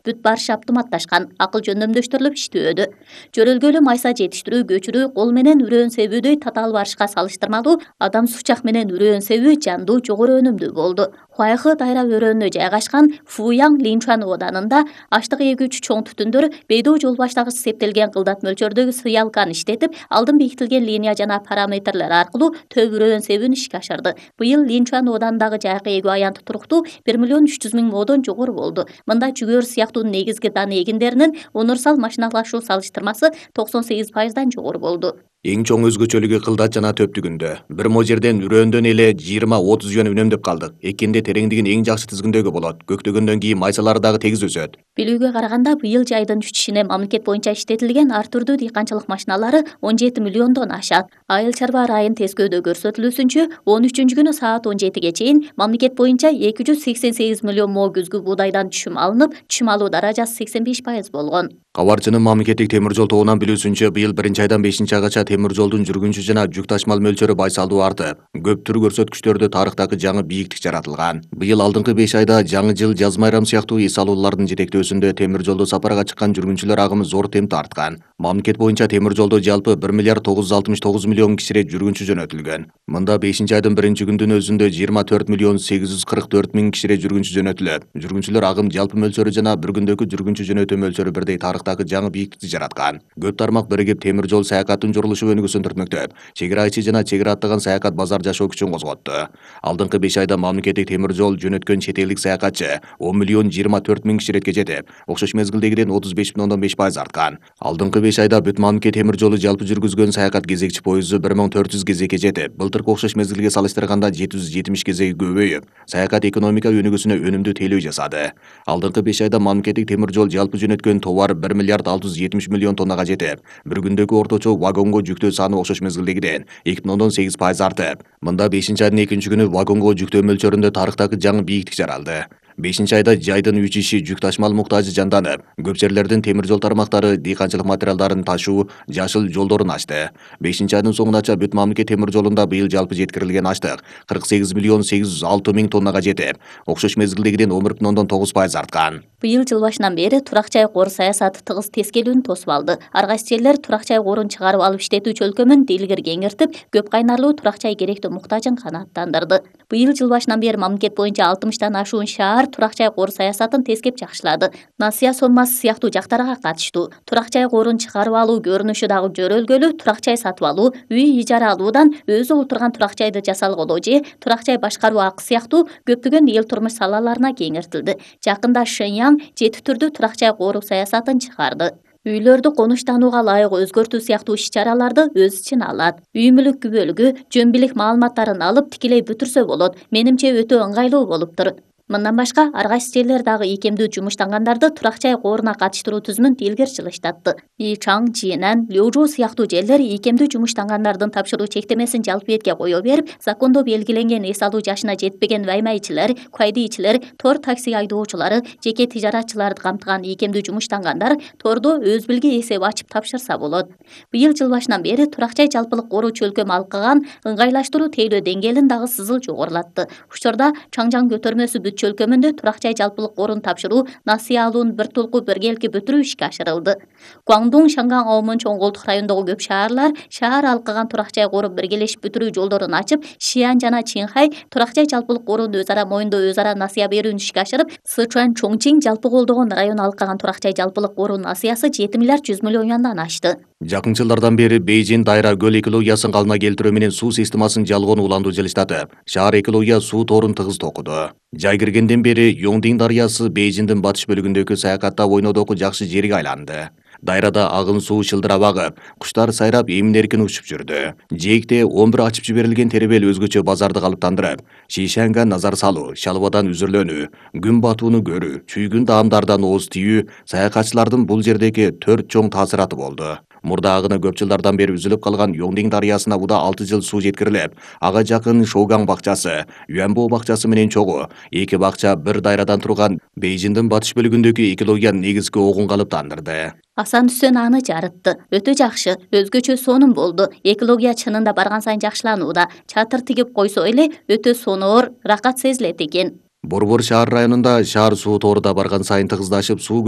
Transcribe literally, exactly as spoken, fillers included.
бүт барышы автоматташкан, акыл жөндөмдөштүрүлүп иштөөдө. Жөрөлгөлүү майса жетиштирүү, көчүрүү, кол менен үрөөн себүүдөй татаал барышка салыштырмалуу адам сучак менен үрөөн себүү жандуу, жогору өнүмдүү болду. Хуайхы дайра өрөөнүнө жайгашкан Фуяң Линчуан ооданында аштык эгүүчү чоң түтүндөр бейдөө жол баштагыч септелген кылдат мөлчөрдөгү сыялканы иштетип, алдын бекитилген линия жана параметрлер аркылуу төп үрөөн себүүнү ишке ашырды. Быйыл Линчуан ооданындагы жайкы эгүү аянты туруктуу бир миллион үч жүз миң моодон жогору болду. Мында жүгөр сыяктуу негизги дан эгиндеринин универсал машиналашуу салыштырмасы токсон сегиз пайыздан жогору болду. Эң чоң өзгөчөлүгү кылдат жана төптүгүндө. Бир мо жерден үрөөндөн эле жыйырма отуз жөн үнөмдөп калдык. Экинде тереңдигин эң жакшы тизгиндөөгө болот. Көктөгөндөн кийин майсалары дагы тегиз өсөт. Билүүгө караганда быйыл жайдын түшүшүнө мамлекет боюнча иштетилген ар түрдүү дыйканчылык машиналары он жети миллиондон ашат. Айыл чарба райын тескөөдө көрсөтүлүүсүнчө он үчүнчү күнү саат он жетиге чейин мамлекет боюнча эки жүз сексен сегиз миллион мо күзгү буудайдан түшүм алынып, түшүм алуу даражасы сексен беш пайыз болгон. Кабарчынын мамлекеттик темир жол тобунан билүүсүнчө, быйыл биринчи айдан бешинчи айгача темир жолдун жүргүнчү жана жүк ташмал мөлчөрү байсалдуу артып, көп түр көрсөткүчтөрдө тарыхтагы жаңы бийиктик жаратылган. Быйыл алдыңкы беш айда жаңы жыл, жаз майрам сыяктуу эс алуулардын жетектөөсүндө темир жолдо сапарга чыккан жүргүнчүлөр агымы зор темпте арткан. Мамлекет боюнча темир жолдо жалпы бир миллиард тогуз жүз алтымыш тогуз миллион кишире жүргүнчү жөнөтүлгөн. Мында бешинчи айдын биринчи күндүн өзүндө жыйырма төрт миллион сегиз жүз кырк төрт миң кишире жүргүнчү жөнөтүлөт. Жүргүнчүлөр агым жалпы мөлчөрү жана бир күндөгү жүргүнчү жөнөтүү мөлчөрү бирдей тарыхтагы жаңы бийиктикти жараткан. Көп тармак биригип темир жол саякаттын журулушу өнүгүүсүн түртмөктөп, чек ара ичи жана чек ара аттаган саякат базар жашоо күчүн козготту. Алдыңкы беш айда мамлекеттик темир жол жөнөткөн чет элдик саякатчы он миллион жыйырма төрт миң киширетке жетип, окшош мезгилдегиден отуз беш бүтүн ондон беш пайыз арткан. Алдыңкы беш айда бүт мамлекет темир жолу жалпы жүргүзгөн саякат кезекчи поезду бир миң төрт жүз кезекке жетип, былтыркы окшош мезгилге салыштырганда жети жүз жетимиш кезеги көбөйүп, саякат экономика өнүгүүсүнө өнүмдүү тейлөө жасады. Алдыңкы беш айда мамлекеттик темир жол жалпы жөнөткөн товар бир миллиард алты жүз жетимиш миллион тоннага жетип, бир күндөгү орточо вагонго жүктөө саны окшош мезгилдегиден эки бүтүн ондон сегиз пайыз артып, мында бешинчи айдын экинчи күнү вагонго жүктөө мөлчөрүндө тарыхтагы жаңы бийиктик жаралды. бешинчи айда жайдын үч иши жүк ташмал муктажы жанданып, көп жерлердин темир жол тармактары дыйканчылык материалдарын ташуу жашыл жолдорун ачты. бешинчи айдын соңунача бүт мамлекет темир жолунда быйыл жалпы жеткирилген аштык кырк сегиз миллион сегиз жүз алты миң тоннага жетип, окшош мезгилдегиден он бир бүтүн ондон тогуз пайыз арткан. Быйыл жыл башынан бери турак жай кор саясаты тыгыз тескелүүнү тосуп алды. Ар кайсы жерлер турак жай корун чыгарып алып иштетүүчү өлкөмүн дилгир кеңиртип, көп кайнарлуу турак жай керектүү муктажын канааттандырды. Быйыл жыл башынан бери мамлекет боюнча алтымыштан ашуун шаар турак жай кор саясатын тескеп жакшылады. Насыя соммасы сыяктуу жактарга катыштуу. Турак жай корун чыгарып алуу көрүнүшү дагы жөрөлгөлүү, турак жай сатып алуу, үй ижара алуудан өзү отурган турак жайды жасалгылоо же турак жай башкаруу акы сыяктуу көптөгөн эл турмуш салаларына кеңиртилди. Жакында Шэньян жети түрдүү турак жай коруу саясатын чыгарды. Үйлөрдү конуштанууга ылайык өзгөртүү сыяктуу иш-чараларды өз ичине алат. Үй мүлүк күбөлүгү, жөн билик маалыматтарын алып тикелей бүтүрсө болот. Менимче өтө ыңгайлуу болуптур. Мындан башка ар кайсы жерлер дагы ийкемдүү жумуштангандарды турак жай коруна катыштыруу түзүмүн илгери жылыштатты. Ичаң, Жинан, Лёжу сыяктуу жерлер ийкемдүү жумуштангандардын тапшыруу чектемесин жалпы бетке кое берип, закондо белгиленген эс алуу жашына жетпеген ваймайчылар, куайдыйчылар, тор такси айдоочулары, жеке тижаратчыларды камтыган ийкемдүү жумуштангандар тордо өз билги эсеп ачып тапшырса болот. Быйыл жыл башынан бери турак жай жалпылык коруучу өлкөм алкаган ыңгайлаштыруу тейлөө деңгээлин дагы сызыл жогорулатты. Учурда Чаңжаң көтөрмөсү бүт өлкөмүндө турак жай жалпылык корун тапшыруу, насыя алуунун бир тулку биргелки бүтүрүү ишке ашырылды. Гуаңдун, Шанган, Аомун чоң колдук райондогу көп шаарлар шаар алкаган турак жай коруп биргелешип бүтүрүү жолдорун ачып, Шиан жана Чинхай турак жай жалпылык корууну өз ара моюндоо өз ара насыя берүүнү ишке ашырып, Сычуан, Чоңчиң жалпы колдогон район алкаган турак жай жалпылык коруунун насыясы жети миллиард жүз миллион юандан ашты. Жакын жылдардан бери Бейжин дайра көл экологиясын калыбына келтирүү менен суу системасын жалгоону уланду жылыштатып, шаар экология суу торун тыгыз токуду. Жай киргенден бери Йоңдин дарыясы Бейжиндин батыш бөлүгүндөгү саякатта ойнодогу жакшы жерге айланды. Дайрада агын суу шылдырап агып, куштар сайрап эмин-эркин учуп жүрдү. Жээкте он бир ачып жиберилген теребел өзгөчө базарды калыптандырып, Шишанга назар салуу, шалбадан үзүрлөнүү, күн батууну көрүү, чүйгүн даамдардан ооз тийүү саякатчылардын бул жердеги төрт чоң таасираты болду. Мурда агыны көп жылдардан бери үзүлүп калган Йоңдин дарыясына буда алты жыл суу жеткирилип, ага жакын Шоугаң бакчасы, Юанбо бакчасы менен чогуу эки бакча бир дайрадан турган Бейжиндин батыш бөлүгүндөгү экологиянын негизги огун калыптандырды. Асан Үсөн аны жарытты. Өтө жакшы, өзгөчө сонун болду. Экология чынында барган сайын жакшыланууда. Чатыр тигип койсо эле өтө соноор, ракат сезилет экен. Борбор шаар районунда шаар суу тору да барган сайын тыгыздашып, суу